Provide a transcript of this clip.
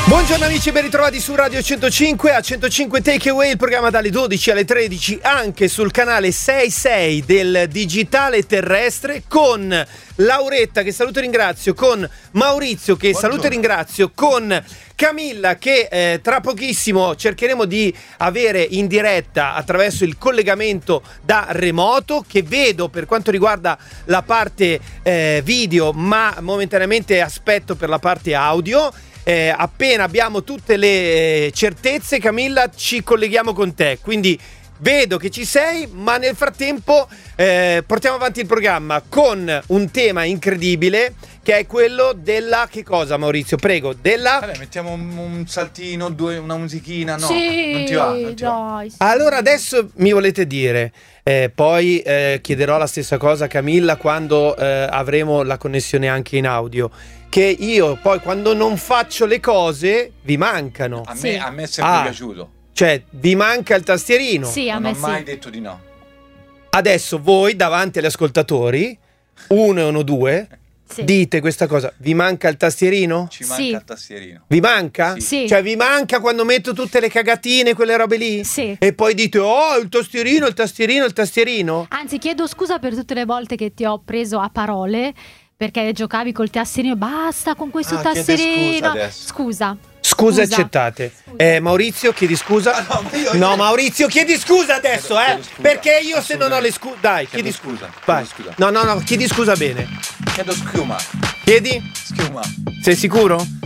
Buongiorno amici, ben ritrovati su Radio 105 a 105 Takeaway, il programma dalle 12 alle 13 anche sul canale 66 del digitale terrestre, con Lauretta che saluto e ringrazio, con Maurizio che saluto e ringrazio, con Camilla che tra pochissimo cercheremo di avere in diretta attraverso il collegamento da remoto, che vedo per quanto riguarda la parte video, ma momentaneamente aspetto per la parte audio. Appena abbiamo tutte le certezze, Camilla, ci colleghiamo con te, quindi vedo che ci sei, ma nel frattempo portiamo avanti il programma con un tema incredibile che è quello della... Che cosa, Maurizio? Prego, della... Vabbè, mettiamo un saltino, una musichina, no? Sì, non ti va, non ti va. sì. Allora adesso mi volete dire, poi chiederò la stessa cosa a Camilla quando avremo la connessione anche in audio, che io poi quando non faccio le cose vi mancano. A Sì. me è sempre piaciuto. Cioè vi manca il tastierino. Sì, a Non me ho mai sì. detto di no. Adesso voi davanti agli ascoltatori, uno e uno due, Sì. dite questa cosa: vi manca il tastierino? Ci Sì. manca il tastierino. Vi manca? Sì. Sì. Cioè vi manca quando metto tutte le cagatine, quelle robe lì? Sì. E poi dite: oh, il tastierino, il tastierino, il tastierino. Anzi, chiedo scusa per tutte le volte che ti ho preso a parole perché giocavi col tastierino. Basta con questo Ah, chiede tastierino. scusa adesso. Scusa. Scusa accettate. Maurizio, chiedi scusa. Ah, no, io- No, Maurizio, chiedi scusa adesso, Chiedo scusa. perché io se non ho le scuse. Dai, Chiedo chiedi scusa. Vai. Chiedo scusa. No, chiedi scusa bene. Chiedo schiuma. Chiedi? Schiuma. Sei sicuro?